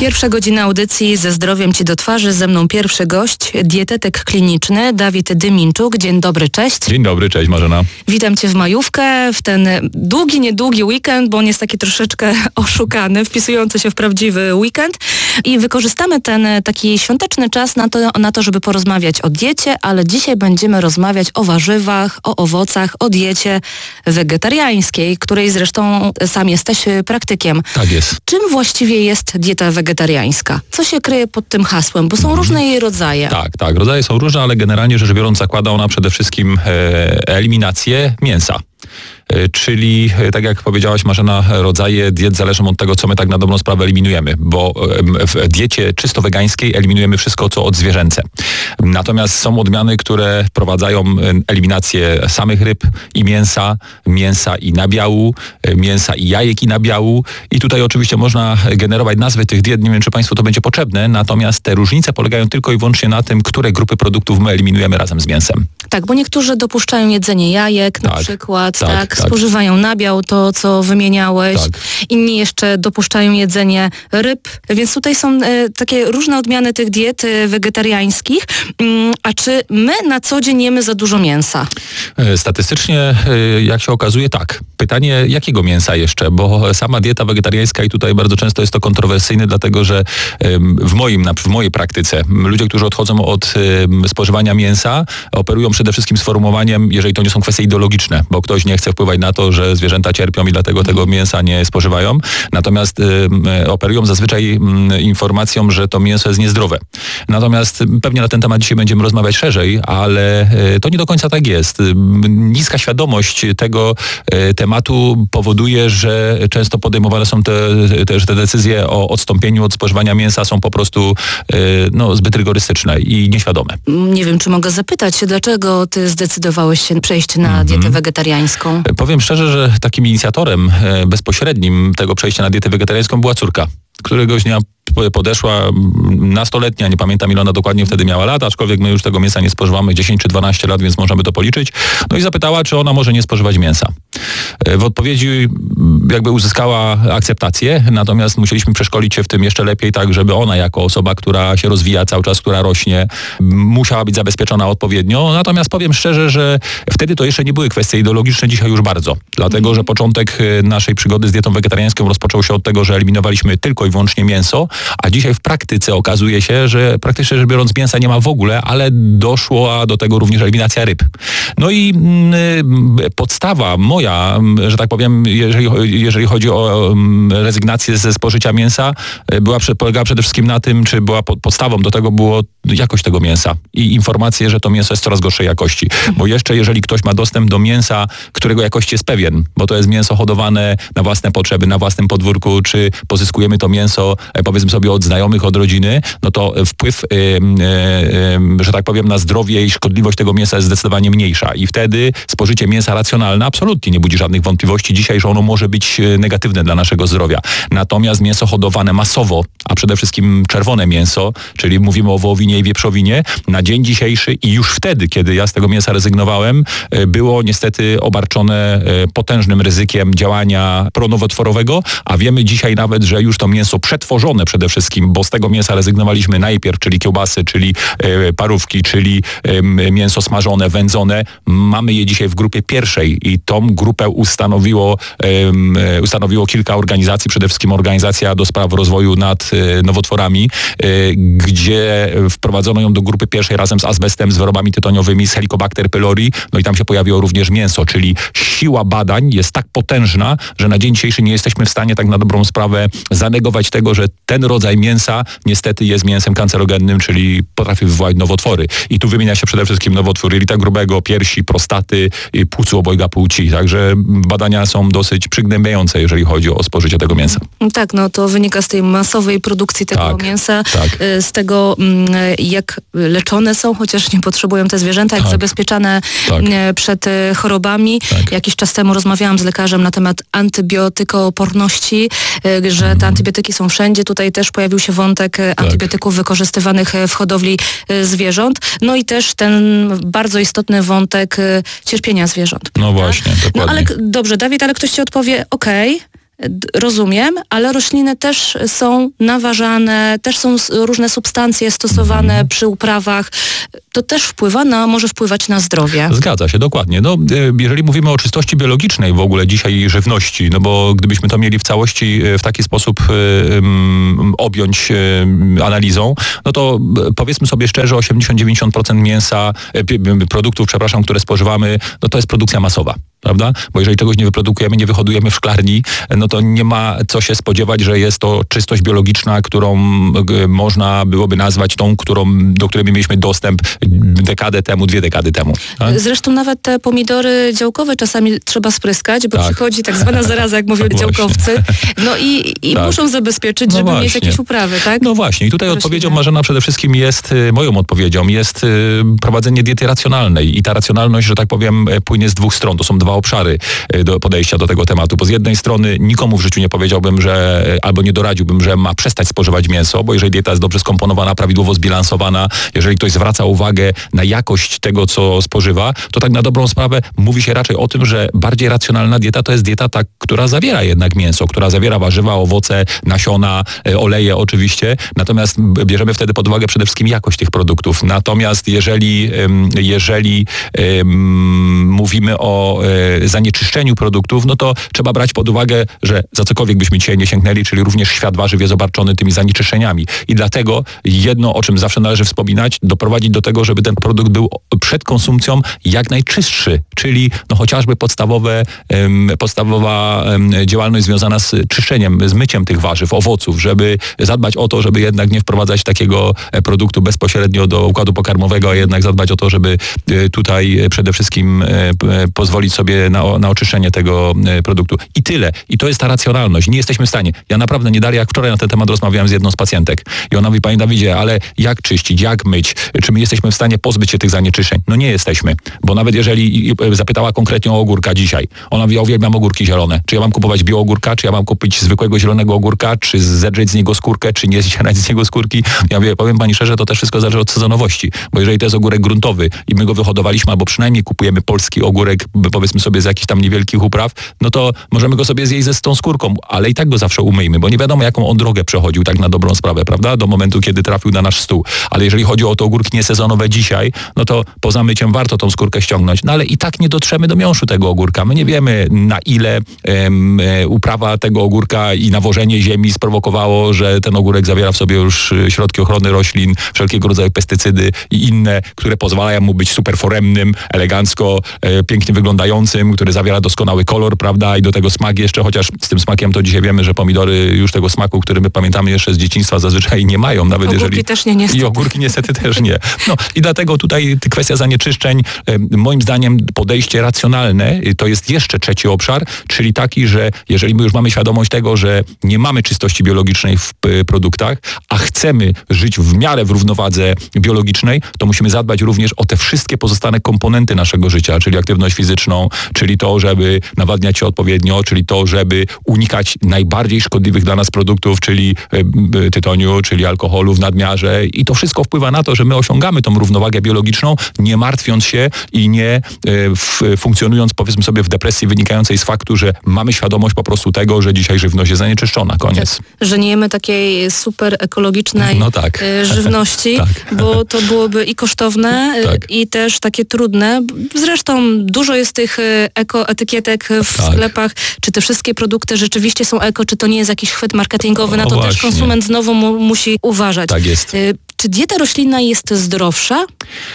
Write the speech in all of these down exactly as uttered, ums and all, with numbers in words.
Pierwsza godzina audycji Ze zdrowiem Ci do twarzy. Ze mną pierwszy gość, dietetyk kliniczny Dawid Dyminczuk. Dzień dobry, cześć. Dzień dobry, cześć Marzena. Witam Cię w majówkę, w ten długi, niedługi weekend, bo on jest taki troszeczkę oszukany, wpisujący się w prawdziwy weekend. I wykorzystamy ten taki świąteczny czas na to, na to, żeby porozmawiać o diecie, ale dzisiaj będziemy rozmawiać o warzywach, o owocach, o diecie wegetariańskiej, której zresztą sam jesteś praktykiem. Tak jest. Czym właściwie jest dieta wegetariańska? Co się kryje pod tym hasłem? Bo są mm. różne jej rodzaje. Tak, tak. Rodzaje są różne, ale generalnie rzecz biorąc zakłada ona przede wszystkim e, eliminację mięsa. Czyli, tak jak powiedziałaś Marzena, rodzaje diet zależą od tego, co my tak na dobrą sprawę eliminujemy, bo w diecie czysto wegańskiej eliminujemy wszystko, co odzwierzęce. Natomiast są odmiany, które wprowadzają eliminację samych ryb i mięsa, mięsa i nabiału, mięsa i jajek i nabiału. I tutaj oczywiście można generować nazwy tych diet, nie wiem, czy Państwu to będzie potrzebne, natomiast te różnice polegają tylko i wyłącznie na tym, które grupy produktów my eliminujemy razem z mięsem. Tak, bo niektórzy dopuszczają jedzenie jajek tak, na przykład, tak, tak, tak. spożywają nabiał, to co wymieniałeś. Tak. Inni jeszcze dopuszczają jedzenie ryb, więc tutaj są e, takie różne odmiany tych diet e, wegetariańskich. Mm, a czy my na co dzień jemy za dużo mięsa? Statystycznie, jak się okazuje, tak. Pytanie, jakiego mięsa jeszcze? Bo sama dieta wegetariańska i tutaj bardzo często jest to kontrowersyjne, dlatego że w, moim, w mojej praktyce ludzie, którzy odchodzą od spożywania mięsa, operują przede wszystkim sformułowaniem, jeżeli to nie są kwestie ideologiczne, bo ktoś nie chce wpływać na to, że zwierzęta cierpią i dlatego tego mięsa nie spożywają. Natomiast y, operują zazwyczaj y, informacją, że to mięso jest niezdrowe. Natomiast pewnie na ten temat dzisiaj będziemy rozmawiać szerzej, ale y, to nie do końca tak jest. Y, niska świadomość tego y, tematu powoduje, że często podejmowane są te, też te decyzje o odstąpieniu od spożywania mięsa są po prostu y, no, zbyt rygorystyczne i nieświadome. Nie wiem, czy mogę zapytać się, dlaczego ty zdecydowałeś się przejść na mm-hmm. dietę wegetariańską? Powiem szczerze, że takim inicjatorem e, bezpośrednim tego przejścia na dietę wegetariańską była córka. Któregoś dnia podeszła nastoletnia, nie pamiętam ile ona dokładnie wtedy miała lat, aczkolwiek my już tego mięsa nie spożywamy dziesięć czy dwanaście lat, więc możemy to policzyć. No i zapytała, czy ona może nie spożywać mięsa. W odpowiedzi jakby uzyskała akceptację, natomiast musieliśmy przeszkolić się w tym jeszcze lepiej, tak żeby ona jako osoba, która się rozwija cały czas, która rośnie, musiała być zabezpieczona odpowiednio. Natomiast powiem szczerze, że wtedy to jeszcze nie były kwestie ideologiczne, dzisiaj już bardzo. Dlatego, że początek naszej przygody z dietą wegetariańską rozpoczął się od tego, że eliminowaliśmy tylko i wyłącznie mięso, a dzisiaj w praktyce okazuje się, że praktycznie rzecz biorąc mięsa nie ma w ogóle, ale doszła do tego również eliminacja ryb. No i y, podstawa moja, że tak powiem, jeżeli, jeżeli chodzi o y, rezygnację ze spożycia mięsa, y, była, polegała przede wszystkim na tym, czy była pod, podstawą do tego było jakość tego mięsa i informacje, że to mięso jest coraz gorszej jakości. Bo jeszcze jeżeli ktoś ma dostęp do mięsa, którego jakości jest pewien, bo to jest mięso hodowane na własne potrzeby, na własnym podwórku, czy pozyskujemy to mięso, powiedzmy sobie, od znajomych, od rodziny, no to wpływ, yy, yy, że tak powiem, na zdrowie i szkodliwość tego mięsa jest zdecydowanie mniejsza. I wtedy spożycie mięsa racjonalne absolutnie nie budzi żadnych wątpliwości dzisiaj, że ono może być negatywne dla naszego zdrowia. Natomiast mięso hodowane masowo, a przede wszystkim czerwone mięso, czyli mówimy o wołowinie i wieprzowinie, na dzień dzisiejszy i już wtedy, kiedy ja z tego mięsa rezygnowałem, było niestety obarczone potężnym ryzykiem działania pronowotworowego, a wiemy dzisiaj nawet, że już to mięso przetworzone przede wszystkim, bo z tego mięsa rezygnowaliśmy najpierw, czyli kiełbasy, czyli e, parówki, czyli e, mięso smażone, wędzone. Mamy je dzisiaj w grupie pierwszej i tą grupę ustanowiło, e, ustanowiło kilka organizacji, przede wszystkim organizacja do spraw rozwoju nad e, nowotworami, e, gdzie wprowadzono ją do grupy pierwszej razem z azbestem, z wyrobami tytoniowymi, z Helicobacter pylori, no i tam się pojawiło również mięso, czyli siła badań jest tak potężna, że na dzień dzisiejszy nie jesteśmy w stanie tak na dobrą sprawę zanegować tego, że ten rodzaj mięsa niestety jest mięsem kancerogennym, czyli potrafi wywołać nowotwory. I tu wymienia się przede wszystkim nowotwór jelita grubego, piersi, prostaty, płucu obojga płci. Także badania są dosyć przygnębiające, jeżeli chodzi o spożycie tego mięsa. Tak, no to wynika z tej masowej produkcji tego tak, mięsa, tak. z tego jak leczone są, chociaż nie potrzebują te zwierzęta, jak tak. zabezpieczane tak. przed chorobami. Tak. Jakiś czas temu rozmawiałam z lekarzem na temat antybiotykooporności, że te antybiotyki są wszędzie. Tutaj też pojawił się wątek tak. antybiotyków wykorzystywanych w hodowli zwierząt. No i też ten bardzo istotny wątek cierpienia zwierząt. No właśnie, dokładnie. No ale dobrze, Dawid, ale ktoś ci odpowie, okej, okay, rozumiem, ale rośliny też są naważane, też są różne substancje stosowane mm. przy uprawach. To też wpływa na, może wpływać na zdrowie. Zgadza się, dokładnie. No, jeżeli mówimy o czystości biologicznej w ogóle dzisiaj żywności, no bo gdybyśmy to mieli w całości w taki sposób um, objąć um, analizą, no to powiedzmy sobie szczerze, osiemdziesiąt do dziewięćdziesięciu procent mięsa, produktów, przepraszam, które spożywamy, no to jest produkcja masowa. Prawda? Bo jeżeli czegoś nie wyprodukujemy, nie wyhodujemy w szklarni, no to nie ma co się spodziewać, że jest to czystość biologiczna, którą można byłoby nazwać tą, którą, do której mieliśmy dostęp dekadę temu, dwie dekady temu. Tak? Zresztą nawet te pomidory działkowe czasami trzeba spryskać, bo tak. przychodzi tak zwana zaraza, jak mówili działkowcy, no i, i tak. muszą zabezpieczyć, no żeby właśnie. mieć jakieś uprawy, tak? No właśnie. I tutaj Rośliny. odpowiedzią, Marzena, przede wszystkim jest, moją odpowiedzią jest prowadzenie diety racjonalnej. I ta racjonalność, że tak powiem, płynie z dwóch stron. To są dwa obszary do podejścia do tego tematu, bo z jednej strony nikomu w życiu nie powiedziałbym, że albo nie doradziłbym, że ma przestać spożywać mięso, bo jeżeli dieta jest dobrze skomponowana, prawidłowo zbilansowana, jeżeli ktoś zwraca uwagę na jakość tego, co spożywa, to tak na dobrą sprawę mówi się raczej o tym, że bardziej racjonalna dieta to jest dieta ta, która zawiera jednak mięso, która zawiera warzywa, owoce, nasiona, oleje oczywiście, natomiast bierzemy wtedy pod uwagę przede wszystkim jakość tych produktów. Natomiast jeżeli, jeżeli um, mówimy o zanieczyszczeniu produktów, no to trzeba brać pod uwagę, że za cokolwiek byśmy dzisiaj nie sięgnęli, czyli również świat warzyw jest obarczony tymi zanieczyszczeniami. I dlatego jedno, o czym zawsze należy wspominać, doprowadzić do tego, żeby ten produkt był przed konsumpcją jak najczystszy, czyli no chociażby podstawowe, um, podstawowa um, działalność związana z czyszczeniem, z myciem tych warzyw, owoców, żeby zadbać o to, żeby jednak nie wprowadzać takiego produktu bezpośrednio do układu pokarmowego, a jednak zadbać o to, żeby tutaj przede wszystkim pozwolić sobie na, na oczyszczenie tego produktu. I tyle. I to jest ta racjonalność. Nie jesteśmy w stanie. Ja naprawdę nie dalej jak wczoraj na ten temat rozmawiałem z jedną z pacjentek. I ona mówi, panie Dawidzie, ale jak czyścić, jak myć? Czy my jesteśmy w stanie pozbyć się tych zanieczyszczeń? No nie jesteśmy. Bo nawet jeżeli zapytała konkretnie o ogórka dzisiaj, ona mówi, ja uwielbiam ogórki zielone. Czy ja mam kupować bioogórka, czy ja mam kupić zwykłego zielonego ogórka, czy zedrzeć z niego skórkę, czy nie zdzierać z niego skórki? Ja mówię, powiem pani szczerze, to też wszystko zależy od sezonowości. Bo jeżeli to jest ogórek gruntowy i my go wyhodowaliśmy, albo przynajmniej kupujemy polski ogórek, powiedzmy sobie z jakichś tam niewielkich upraw, no to możemy go sobie zjeść ze z tą skórką, ale i tak go zawsze umyjmy, bo nie wiadomo, jaką on drogę przechodził tak na dobrą sprawę, prawda? Do momentu, kiedy trafił na nasz stół. Ale jeżeli chodzi o te ogórki niesezonowe dzisiaj, no to poza myciem warto tą skórkę ściągnąć. No ale i tak nie dotrzemy do miąższu tego ogórka. My nie wiemy, na ile um, uprawa tego ogórka i nawożenie ziemi sprowokowało, że ten ogórek zawiera w sobie już środki ochrony roślin, wszelkiego rodzaju pestycydy i inne, które pozwalają mu być super foremnym, elegancko, e, pięknie wyglądającym, który zawiera doskonały kolor, prawda, i do tego smak jeszcze, chociaż z tym smakiem to dzisiaj wiemy, że pomidory już tego smaku, który my pamiętamy jeszcze z dzieciństwa, zazwyczaj nie mają, nawet ogórki jeżeli... też nie, niestety. I ogórki niestety też nie. No i dlatego tutaj kwestia zanieczyszczeń, moim zdaniem podejście racjonalne, to jest jeszcze trzeci obszar, czyli taki, że jeżeli my już mamy świadomość tego, że nie mamy czystości biologicznej w produktach, a chcemy żyć w miarę w równowadze biologicznej, to musimy zadbać również o te wszystkie pozostałe komponenty naszego życia, czyli aktywność fizyczną, czyli to, żeby nawadniać się odpowiednio, czyli to, żeby unikać najbardziej szkodliwych dla nas produktów, czyli tytoniu, czyli alkoholu w nadmiarze. I to wszystko wpływa na to, że my osiągamy tą równowagę biologiczną, nie martwiąc się i nie w, funkcjonując, powiedzmy sobie, w depresji wynikającej z faktu, że mamy świadomość po prostu tego, że dzisiaj żywność jest zanieczyszczona. Koniec. Tak, że nie jemy takiej super ekologicznej no tak. żywności, tak. bo to byłoby i kosztowne, tak. i też takie trudne. Zresztą dużo jest tych ekoetykietek w tak. sklepach. Czy te wszystkie produkty rzeczywiście są eko, czy to nie jest jakiś chwyt marketingowy? Na to właśnie. Też konsument znowu mu, musi uważać. Tak jest. Czy dieta roślinna jest zdrowsza?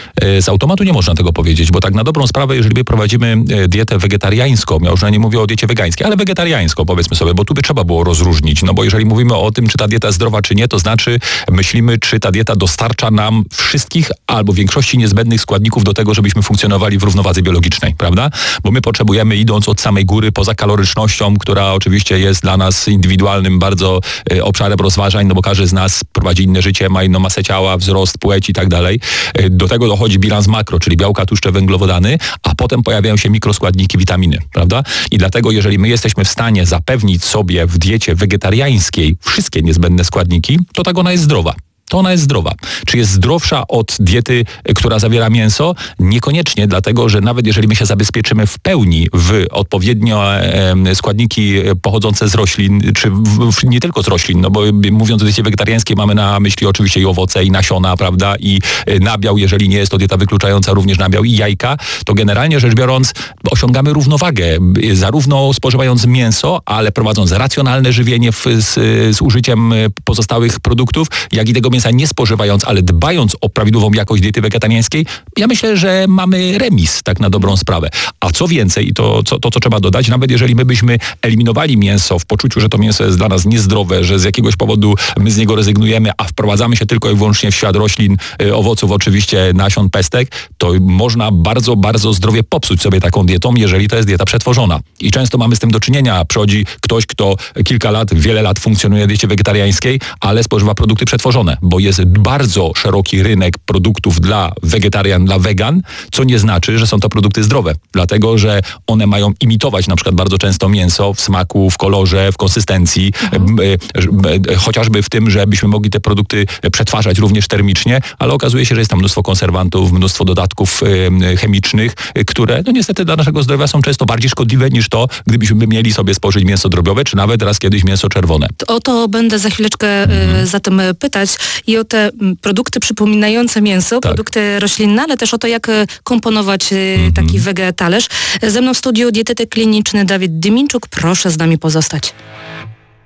Z automatu nie można tego powiedzieć, bo tak na dobrą sprawę, jeżeli my prowadzimy dietę wegetariańską, ja już nie mówię o diecie wegańskiej, ale wegetariańską, powiedzmy sobie, bo tu by trzeba było rozróżnić, no bo jeżeli mówimy o tym, czy ta dieta jest zdrowa, czy nie, to znaczy myślimy, czy ta dieta dostarcza nam wszystkich albo większości niezbędnych składników do tego, żebyśmy funkcjonowali w równowadze biologicznej, prawda? Bo my potrzebujemy, idąc od samej góry, poza kalorycznością, która oczywiście jest dla nas indywidualnym bardzo y, obszarem rozważań, no bo każdy z nas prowadzi inne życie, ma inną masę ciała, wzrost, płeć i tak dalej. Do tego dochodzi bilans makro, czyli białka, tłuszcze, węglowodany, a potem pojawiają się mikroskładniki, witaminy, prawda? I dlatego, jeżeli my jesteśmy w stanie zapewnić sobie w diecie wegetariańskiej wszystkie niezbędne składniki, to tak ona jest zdrowa. to ona jest zdrowa. Czy jest zdrowsza od diety, która zawiera mięso? Niekoniecznie, dlatego że nawet jeżeli my się zabezpieczymy w pełni w odpowiednio e, składniki pochodzące z roślin, czy w, w, nie tylko z roślin, no bo mówiąc o diecie wegetariańskiej mamy na myśli oczywiście i owoce, i nasiona, prawda, i nabiał, jeżeli nie jest to dieta wykluczająca również nabiał, i jajka, to generalnie rzecz biorąc osiągamy równowagę, zarówno spożywając mięso, ale prowadząc racjonalne żywienie w, z, z użyciem pozostałych produktów, jak i tego mięsa nie spożywając, ale dbając o prawidłową jakość diety wegetariańskiej, ja myślę, że mamy remis, tak na dobrą sprawę. A co więcej, i to, co, to co trzeba dodać, nawet jeżeli my byśmy eliminowali mięso w poczuciu, że to mięso jest dla nas niezdrowe, że z jakiegoś powodu my z niego rezygnujemy, a wprowadzamy się tylko i wyłącznie w świat roślin, owoców, oczywiście nasion, pestek, to można bardzo, bardzo zdrowie popsuć sobie taką dietą, jeżeli to jest dieta przetworzona. I często mamy z tym do czynienia. Przychodzi ktoś, kto kilka lat, wiele lat funkcjonuje w diecie wegetariańskiej, ale spożywa produkty przetworzone, bo jest bardzo szeroki rynek produktów dla wegetarian, dla wegan, co nie znaczy, że są to produkty zdrowe. Dlatego, że one mają imitować na przykład bardzo często mięso w smaku, w kolorze, w konsystencji, mhm. chociażby w tym, żebyśmy mogli te produkty przetwarzać również termicznie, ale okazuje się, że jest tam mnóstwo konserwantów, mnóstwo dodatków chemicznych, które no niestety dla naszego zdrowia są często bardziej szkodliwe niż to, gdybyśmy mieli sobie spożyć mięso drobiowe, czy nawet raz kiedyś mięso czerwone. O to będę za chwileczkę mhm. zatem pytać i o te produkty przypominające mięso, tak. produkty roślinne, ale też o to, jak komponować mhm. taki wege talerz. Ze mną w studiu dietetyk kliniczny Dawid Dyminczuk. Proszę z nami pozostać.